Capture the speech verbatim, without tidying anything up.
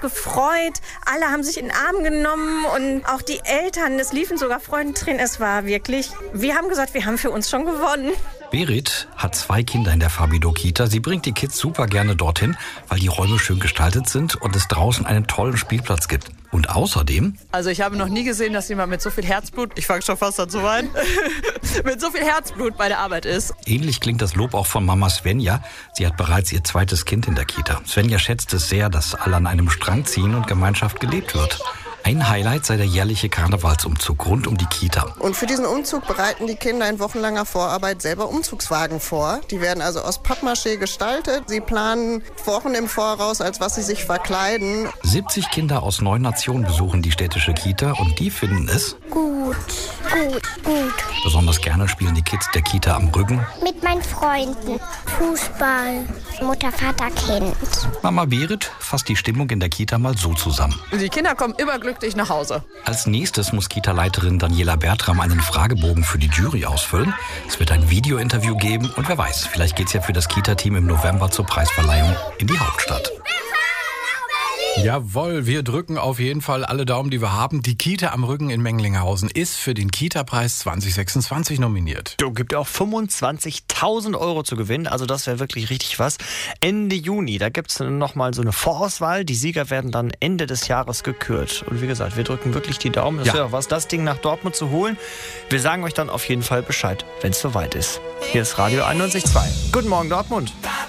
gefreut. Alle haben sich in den Arm genommen und auch die Eltern, es liefen sogar Freudentränen. Es war wirklich, wir haben gesagt, wir haben für uns schon gewonnen. Berit hat zwei Kinder in der Fabido-Kita. Sie bringt die Kids super gerne dorthin, weil die Räume schön gestaltet sind und es draußen einen tollen Spielplatz gibt. Und außerdem... Also ich habe noch nie gesehen, dass jemand mit so viel Herzblut, ich fange schon fast an zu weinen, mit so viel Herzblut bei der Arbeit ist. Ähnlich klingt das Lob auch von Mama Svenja. Sie hat bereits ihr zweites Kind in der Kita. Svenja schätzt es sehr, dass alle an einem Strang ziehen und Gemeinschaft gelebt wird. Ein Highlight sei der jährliche Karnevalsumzug rund um die Kita. Und für diesen Umzug bereiten die Kinder in wochenlanger Vorarbeit selber Umzugswagen vor. Die werden also aus Pappmaché gestaltet. Sie planen Wochen im Voraus, als was sie sich verkleiden. siebzig Kinder aus neun Nationen besuchen die städtische Kita und die finden es gut, gut, gut. Besonders gerne spielen die Kids der Kita am Rücken. Mit meinen Freunden. Fußball. Mutter, Vater, Kind. Mama Berit fasst die Stimmung in der Kita mal so zusammen. Die Kinder kommen überglücklich nach Hause. Als nächstes muss Kita-Leiterin Daniela Bertram einen Fragebogen für die Jury ausfüllen. Es wird ein Videointerview geben und wer weiß, vielleicht geht's ja für das Kita-Team im November zur Preisverleihung in die Hauptstadt. Jawohl, wir drücken auf jeden Fall alle Daumen, die wir haben. Die Kita am Rücken in Menglinghausen ist für den Kita-Preis zwanzig sechsundzwanzig nominiert. Du, gibt auch fünfundzwanzigtausend Euro zu gewinnen, also das wäre wirklich richtig was. Ende Juni, da gibt es nochmal so eine Vorauswahl. Die Sieger werden dann Ende des Jahres gekürt. Und wie gesagt, wir drücken wirklich die Daumen. Das Ja. wäre auch was, das Ding nach Dortmund zu holen. Wir sagen euch dann auf jeden Fall Bescheid, wenn es soweit ist. Hier ist Radio einundneunzig Komma zwei. Guten Morgen, Dortmund.